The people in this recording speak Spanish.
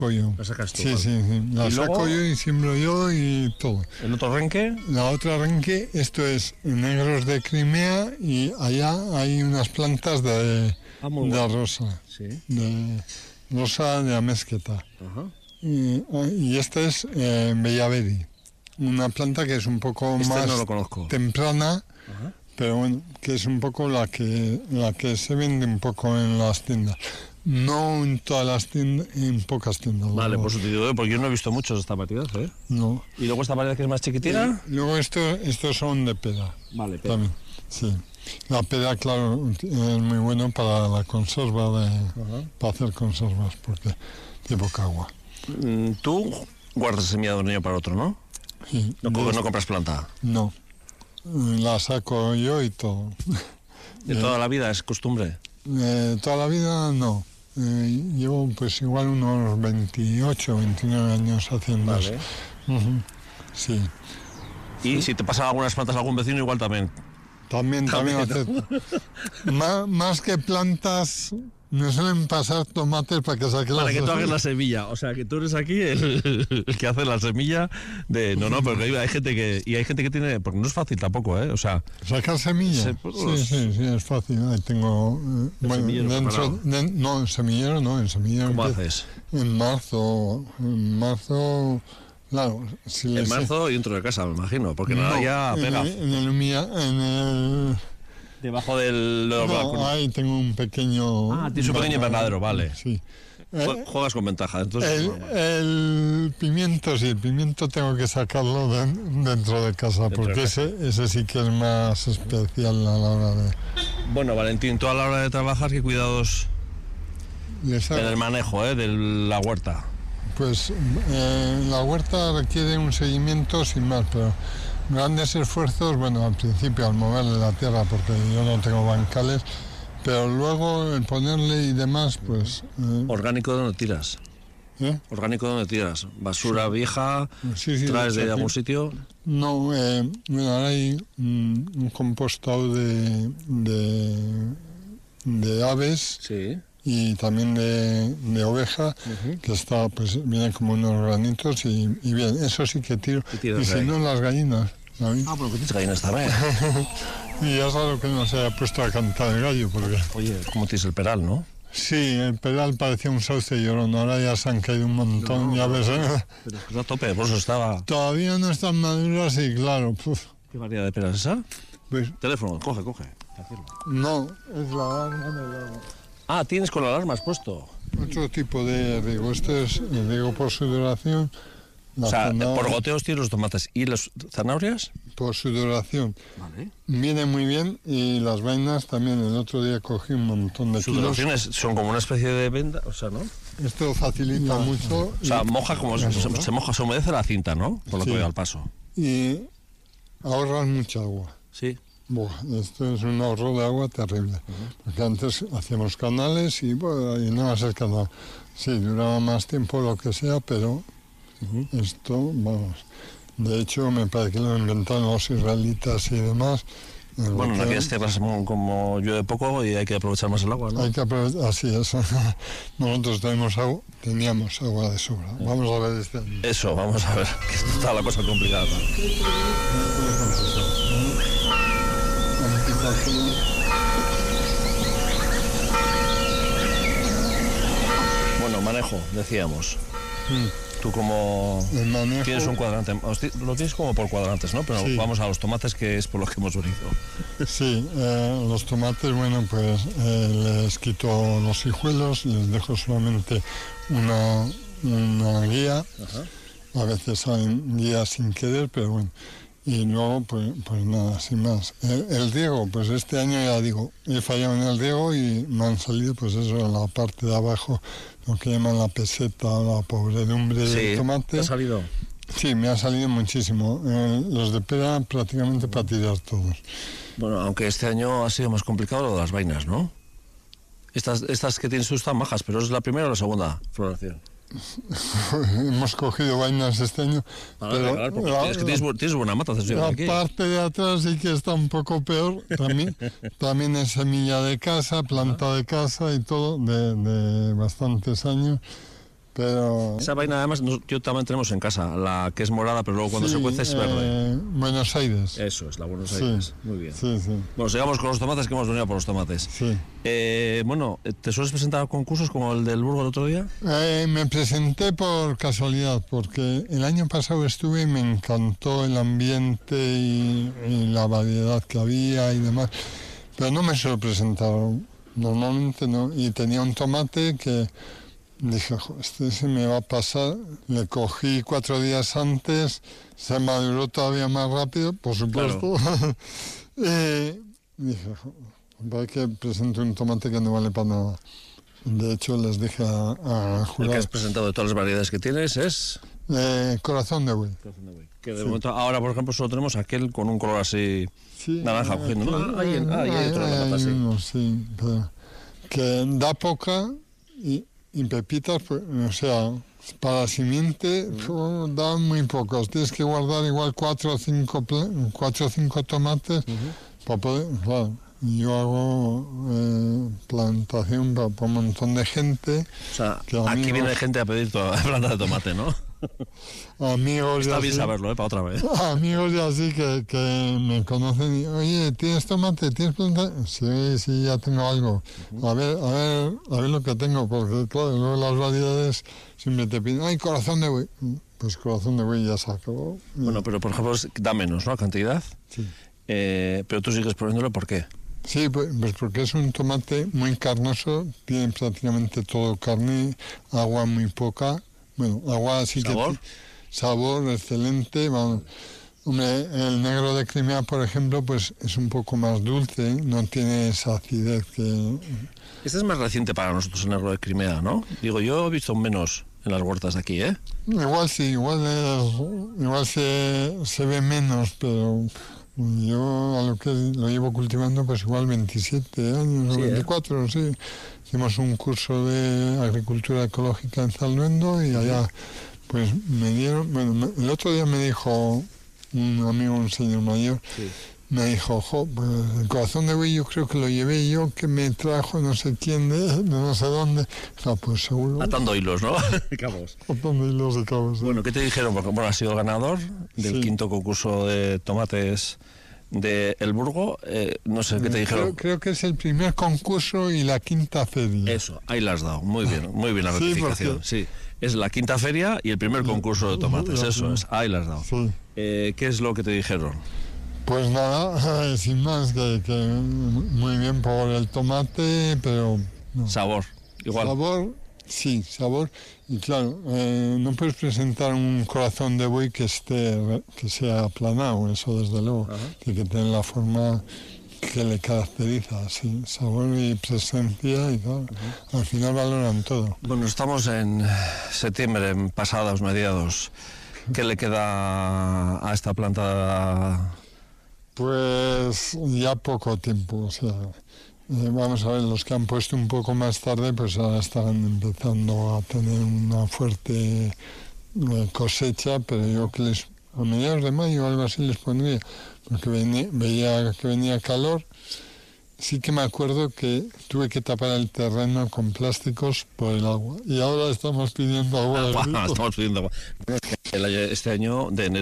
Yo. La sacas tú. Sí, sí, sí. La ¿Y saco luego? yo y siembro yo y todo. ¿El otro renque? La otra renque, esto es negros de Crimea y allá hay unas plantas de rosa, Sí. de rosa de amezqueta. Ajá. Y esta es Bellaveri, una planta que es un poco más no lo conozco. temprana, Ajá. pero bueno, que es un poco la que se vende un poco en las tiendas. No en todas las tiendas, en pocas tiendas. Vale, luego. pues te digo, porque yo no he visto muchos de esta variedad, ¿eh? No. ¿Y luego esta variedad que es más chiquitina? Luego estos son de pera. Vale, También, sí. La pera, claro, es muy bueno para la conserva, para hacer conservas, porque tiene poca agua. Tú guardas semilla de un año para otro, ¿no? Sí. No compras planta. No. La saco yo y todo. ¿De toda la vida es costumbre? Toda la vida no. Llevo pues igual unos 28, 29 años haciendo eso. Vale. Sí. Y si te pasan algunas plantas a algún vecino, igual también. También acepto. Más que plantas, me suelen pasar tomates para que saque Para que tú hagas la semilla. O sea, que tú eres aquí el que hace la semilla de... No, porque hay gente que... Y hay gente que tiene... Porque no es fácil tampoco, ¿eh? O sea... ¿Sacar semilla? Sí, es fácil. Ahí tengo... bueno, dentro... no, en semillero no. En semillero... ¿Cómo haces? En marzo... Claro, si en marzo y dentro de casa, me imagino, porque nada ya pega. En el debajo del... No, ahí tengo un pequeño... tienes un pequeño invernadero, vale. Sí. Juegas con ventaja, entonces... El pimiento, sí, el pimiento tengo que sacarlo dentro de casa, porque ese sí que es más especial a la hora de... Bueno, Valentín, tú a la hora de trabajar, ¿qué cuidados en el manejo de la huerta? Pues la huerta requiere un seguimiento sin más, pero grandes esfuerzos, bueno, al principio al moverle la tierra, porque yo no tengo bancales, pero luego el ponerle y demás, pues... ¿Orgánico dónde tiras? ¿Orgánico dónde tiras? ¿Basura vieja? Sí, ¿Traes de algún sitio? No, bueno, ahora hay un compostado de aves. Sí. Y también de oveja, que está, pues viene como unos granitos y bien, eso sí que tiro. Y si no, las gallinas. ¿sabes? Pero que tienes gallinas también. Y ya sabes que no se haya puesto a cantar el gallo, porque... Oye, ¿cómo tienes el peral, no? Sí, el pedal parecía un sauce llorón, ahora ya se han caído un montón, ya ves. Pero es que está a tope, por eso estaba... Todavía no están maduras y claro, ¿Qué variedad de peras es esa? Pues, teléfono, coge. No, es la alarma del agua. Ah, tienes con la alarma has puesto. Otro tipo de riego, este es el riego por sudoración. O sea, por goteos tienes los tomates. ¿Y las zanahorias? Por sudoración. Vale. Viene muy bien y las vainas también. El otro día cogí un montón de kilos. Sudoraciones son como una especie de venda, o sea, ¿no? Esto facilita mucho. O sea, moja como se moja, se humedece la cinta, ¿no? Por lo que veo al paso. Y ahorras mucha agua. Sí. Esto es un ahorro de agua terrible. Porque antes hacíamos canales y no va a ser canal. Sí, duraba más tiempo lo que sea, pero esto, vamos. De hecho, me parece que lo inventaron los israelitas y demás. Bueno, en aquellas tierras como llueve poco y hay que aprovechar más el agua, ¿no? Hay que aprovechar, así es. Nosotros teníamos agua de sobra. Vamos a ver este año. Eso, vamos a ver, que está la cosa complicada. Bueno, manejo, decíamos. Tú como tienes un cuadrante, lo tienes como por cuadrantes, ¿no? Pero sí. Vamos a los tomates, que es por los que hemos venido. Sí, los tomates, bueno, pues les quito los hijuelos, les dejo solamente una guía. A veces hay guías sin querer, pero bueno. Y luego, pues nada, sin más. El riego, pues este año ya digo, he fallado en el riego y me han salido, pues eso, en la parte de abajo, lo que llaman la peseta, la podredumbre del tomate. ¿Te ha salido? Sí, me ha salido muchísimo. Los de pera prácticamente para tirar todos. Bueno, aunque este año ha sido más complicado lo de las vainas, ¿no? Estas que tienes tú están majas, pero ¿es la primera o la segunda floración? Hemos cogido vainas este año. Pero tienes buena mata. La parte de atrás sí que está un poco peor. También es semilla de casa, planta de casa y todo, de bastantes años. Pero... Esa vaina además yo también tenemos en casa, la que es morada, pero luego cuando se cuece es verde. Buenos Aires. Eso es, la Buenos Aires. Muy bien. Sí. Bueno, sigamos con los tomates, que hemos venido por los tomates. Sí. Bueno, ¿te sueles presentar a concursos como el del Burgo el otro día? Me presenté por casualidad, porque el año pasado estuve y me encantó el ambiente y la variedad que había y demás. Pero no me suelo presentar, normalmente no. Y tenía un tomate que... Dije, este se me va a pasar, le cogí 4 días antes, se maduró todavía más rápido, por supuesto. Claro. Dije, hay que presentar un tomate que no vale para nada. De hecho, les dije a jurar. El que has presentado de todas las variedades que tienes es... Corazón de buey. Que de momento, ahora por ejemplo, solo tenemos aquel con un color así naranja cogiendo. ¿No? Hay otro de tomate, sí, pero que da poca y pepitas, pues, o sea, para simiente da muy pocos. Tienes que guardar igual 4 o 5 tomates para poder... Claro, yo hago plantación para un montón de gente. O sea, aquí viene gente a pedir toda la planta de tomate, ¿no? Amigos Está ya bien sí, saberlo, para otra vez. Amigos ya sí que me conocen y, oye, ¿tienes tomate? ¿Tienes planta? Sí, ya tengo algo. A ver lo que tengo, porque claro, luego las variedades siempre te piden, ay, corazón de buey. Pues corazón de buey ya se acabó. Bueno, pero por ejemplo da menos, ¿no? Cantidad. Sí. Pero tú sigues poniéndolo, ¿por qué? Sí, pues porque es un tomate muy carnoso, tiene prácticamente todo carne, agua muy poca. Bueno, agua sí ¿Sabor? que... Sabor excelente. Bueno, el negro de Crimea, por ejemplo, pues es un poco más dulce, no tiene esa acidez que... Este es más reciente para nosotros, el negro de Crimea, ¿no? Digo, yo he visto menos en las huertas de aquí, ¿eh? Igual sí, igual se ve menos, pero yo a lo que lo llevo cultivando pues igual 27 años o 24, sí. Hicimos un curso de agricultura ecológica en Zalduendo y allá pues me dieron... Bueno, el otro día me dijo un amigo, un señor mayor, me dijo, pues el corazón de buey yo creo que lo llevé yo, que me trajo no sé quién de no sé dónde. Pues seguro. Atando hilos, ¿no? Cabos. Atando hilos de cabos. ¿sí? Bueno, ¿qué te dijeron? Porque bueno, has sido el ganador del quinto concurso de tomates de El Burgo. No sé, ¿qué te dijeron? Creo que es el primer concurso y la quinta feria. Eso, ahí la has dado. Muy bien la rectificación. Sí, es la quinta feria y el primer concurso de tomates. Eso es, ahí la has dado. Sí. ¿Qué es lo que te dijeron? Pues nada, sin más, que muy bien por el tomate, pero... No. Sabor, igual. Sabor, sí, sabor. Y claro, no puedes presentar un corazón de buey que sea aplanado, eso desde luego. Tiene que tener la forma que le caracteriza, sí, sabor y presencia y tal. Al final valoran todo. Bueno, estamos en septiembre, en pasados mediados. ¿Qué le queda a esta planta? Pues ya poco tiempo, o sea, vamos a ver, los que han puesto un poco más tarde, pues ahora están empezando a tener una fuerte cosecha, pero yo que a mediados de mayo o algo así les pondría, porque veía que venía calor. Sí que me acuerdo que tuve que tapar el terreno con plásticos por el agua. Y ahora estamos pidiendo agua. Estamos pidiendo agua. Este año, de enero